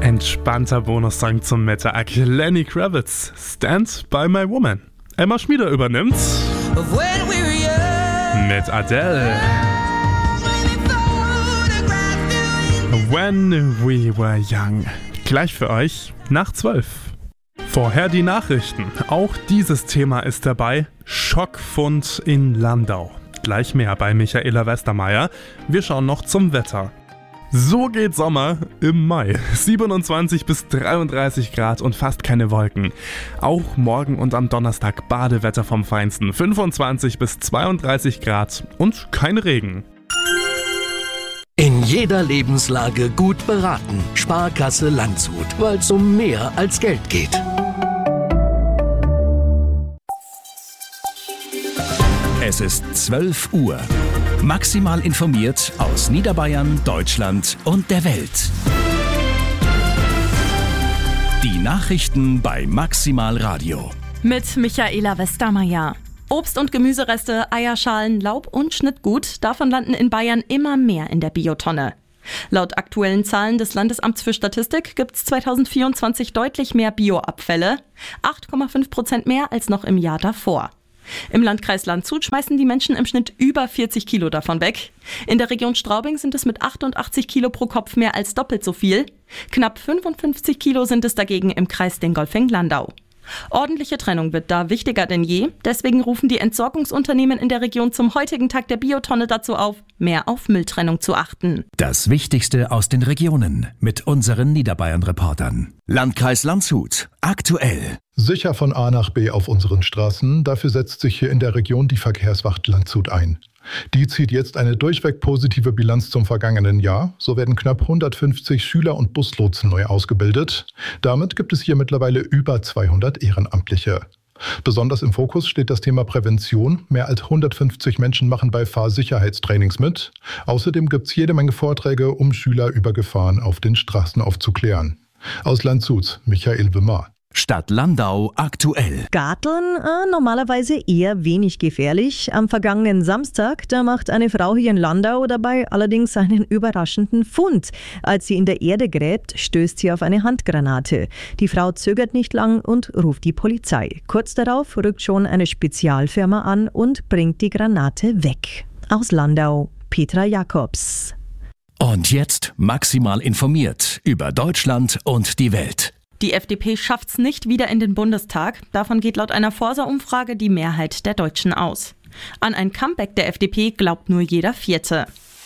Entspannter Bonussong zum Mittag. Lenny Kravitz, Stand by My Woman. Emma Schmieder übernimmt mit Adele. When We Were Young. Gleich für euch nach 12. Vorher die Nachrichten. Auch dieses Thema ist dabei. Schockfund in Landau. Gleich mehr bei Michaela Westermeier. Wir schauen noch zum Wetter. So geht Sommer im Mai. 27 bis 33 Grad und fast keine Wolken. Auch morgen und am Donnerstag Badewetter vom Feinsten. 25 bis 32 Grad und kein Regen. In jeder Lebenslage gut beraten. Sparkasse Landshut, weil es um mehr als Geld geht. Es ist 12 Uhr. Maximal informiert aus Niederbayern, Deutschland und der Welt. Die Nachrichten bei Maximal Radio. Mit Michaela Westermeier. Obst- und Gemüsereste, Eierschalen, Laub und Schnittgut, davon landen in Bayern immer mehr in der Biotonne. Laut aktuellen Zahlen des Landesamts für Statistik gibt es 2024 deutlich mehr Bioabfälle, 8,5% mehr als noch im Jahr davor. Im Landkreis Landshut schmeißen die Menschen im Schnitt über 40 Kilo davon weg. In der Region Straubing sind es mit 88 Kilo pro Kopf mehr als doppelt so viel. Knapp 55 Kilo sind es dagegen im Kreis Dingolfing-Landau. Ordentliche Trennung wird da wichtiger denn je. Deswegen rufen die Entsorgungsunternehmen in der Region zum heutigen Tag der Biotonne dazu auf, mehr auf Mülltrennung zu achten. Das Wichtigste aus den Regionen mit unseren Niederbayern-Reportern. Landkreis Landshut. Aktuell. Sicher von A nach B auf unseren Straßen. Dafür setzt sich hier in der Region die Verkehrswacht Landshut ein. Die zieht jetzt eine durchweg positive Bilanz zum vergangenen Jahr. So werden knapp 150 Schüler und Buslotsen neu ausgebildet. Damit gibt es hier mittlerweile über 200 Ehrenamtliche. Besonders im Fokus steht das Thema Prävention. Mehr als 150 Menschen machen bei Fahrsicherheitstrainings mit. Außerdem gibt es jede Menge Vorträge, um Schüler über Gefahren auf den Straßen aufzuklären. Aus Landshut, Michael Wimmer. Stadt Landau aktuell. Garteln, normalerweise eher wenig gefährlich. Am vergangenen Samstag, da macht eine Frau hier in Landau dabei allerdings einen überraschenden Fund. Als sie in der Erde gräbt, stößt sie auf eine Handgranate. Die Frau zögert nicht lang und ruft die Polizei. Kurz darauf rückt schon eine Spezialfirma an und bringt die Granate weg. Aus Landau, Petra Jakobs. Und jetzt maximal informiert über Deutschland und die Welt. Die FDP schafft's nicht wieder in den Bundestag. Davon geht laut einer Forsa-Umfrage die Mehrheit der Deutschen aus. An ein Comeback der FDP glaubt nur jeder Vierte.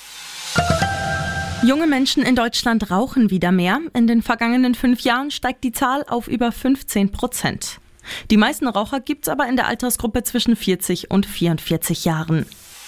Junge Menschen in Deutschland rauchen wieder mehr. In den vergangenen 5 Jahren steigt die Zahl auf über 15%. Die meisten Raucher gibt's aber in der Altersgruppe zwischen 40 und 44 Jahren.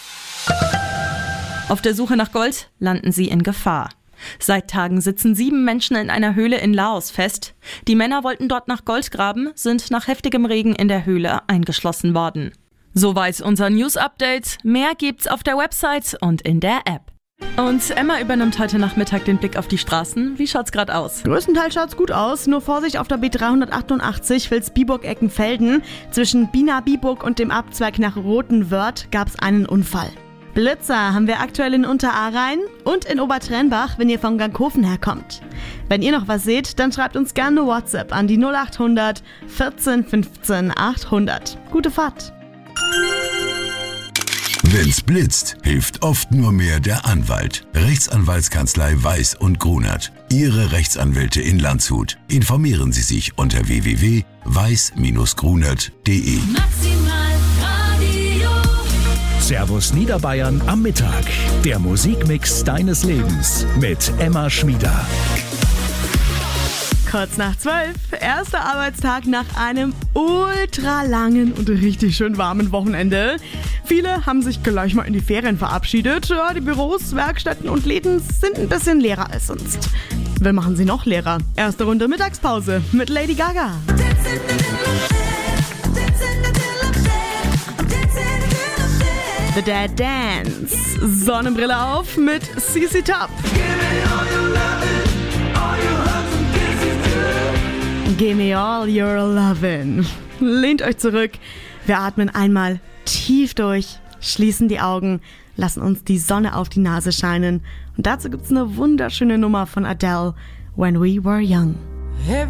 Auf der Suche nach Gold landen sie in Gefahr. Seit Tagen sitzen 7 Menschen in einer Höhle in Laos fest. Die Männer wollten dort nach Gold graben, sind nach heftigem Regen in der Höhle eingeschlossen worden. Soweit unser News-Update. Mehr gibt's auf der Website und in der App. Und Emma übernimmt heute Nachmittag den Blick auf die Straßen. Wie schaut's gerade aus? Größtenteils schaut's gut aus. Nur Vorsicht auf der B388 Vilsbiburg-Eckenfelden. Zwischen Bina-Biburg und dem Abzweig nach Rotenwörth gab's einen Unfall. Blitzer haben wir aktuell in Unteraarrhein und in Obertrenbach, wenn ihr von Ganghofen herkommt. Wenn ihr noch was seht, dann schreibt uns gerne eine WhatsApp an die 0800 14 15 800. Gute Fahrt! Wenn's blitzt, hilft oft nur mehr der Anwalt. Rechtsanwaltskanzlei Weiß und Grunert. Ihre Rechtsanwälte in Landshut. Informieren Sie sich unter www.weiß-grunert.de. Servus Niederbayern am Mittag. Der Musikmix deines Lebens mit Emma Schmieder. Kurz nach 12, erster Arbeitstag nach einem ultra langen und richtig schön warmen Wochenende. Viele haben sich gleich mal in die Ferien verabschiedet. Ja, die Büros, Werkstätten und Läden sind ein bisschen leerer als sonst. Wir machen sie noch leerer. Erste Runde Mittagspause mit Lady Gaga. The Dead Dance. Sonnenbrille auf mit CC Top. Give me all your lovin'. Lehnt euch zurück. Wir atmen einmal tief durch, schließen die Augen, lassen uns die Sonne auf die Nase scheinen. Und dazu gibt's eine wunderschöne Nummer von Adele. When We Were Young.